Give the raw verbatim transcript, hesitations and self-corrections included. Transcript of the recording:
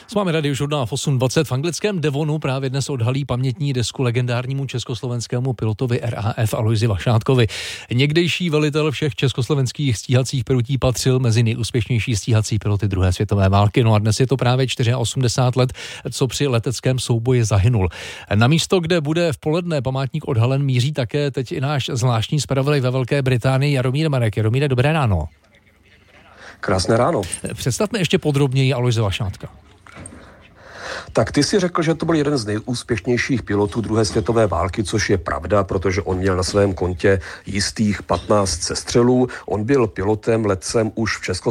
S vámi radiožurnál osm dvacet. V anglickém Devonu právě dnes odhalí pamětní desku legendárnímu československému pilotovi R A F Alojzi Vašátkovi. Někdejší velitel všech československých stíhacích pilotí patřil mezi nejúspěšnější stíhací piloty druhé světové války. No a dnes je to právě osmdesát čtyři let, co při leteckém souboji zahynul. Na místo, kde bude v poledne památník odhalen, míří také teď i náš zvláštní zpravodaj ve Velké Británii Jaromír Marek. Jaromíre, dobré ráno. Krásné ráno. Představme ještě podrobněji Alojze Vašátka. Tak ty si řekl, že to byl jeden z nejúspěšnějších pilotů druhé světové války, což je pravda, protože on měl na svém kontě jistých patnáct sestřelů. On byl pilotem, letcem už v Československu